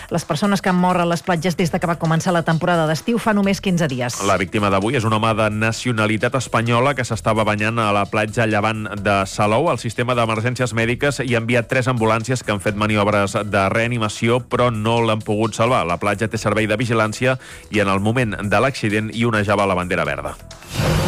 Les persones que han mort a les platges des de que va començar la temporada d'estiu fa només 15 dies. La víctima d'avui és un home de nacionalitat espanyola que s'estava banyant a la platja llevant de Salou. El sistema d'emergències mèdiques hi ha enviat 3 ambulàncies que han fet maniobres de reanimació, però no l'han pogut salvar. La platja té servei de vigilància i en el moment de l'accident hi onejava la bandera verda.